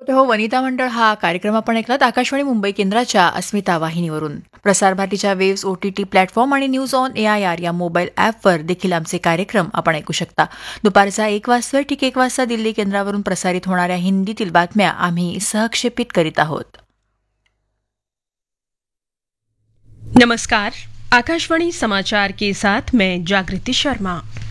हो, वनिता मंडळ हा कार्यक्रम आपण ऐकलात आकाशवाणी मुंबई केंद्राच्या अस्मिता वाहिनीवरून. प्रसार भारतीच्या वेव्स OTT प्लॅटफॉर्म आणि न्यूज ऑन AIR या मोबाईल ॲपवर देखील आमचे कार्यक्रम आपण ऐकू शकता. दुपारचा 1 वाजता ठीक 1 वाजता दिल्ली केंद्रावरून प्रसारित होणाऱ्या हिंदीतील बातम्या आम्ही सहक्षेपित करीत आहोत. नमस्कार, आकाशवाणी समाचार के साथ मैं जागृति शर्मा.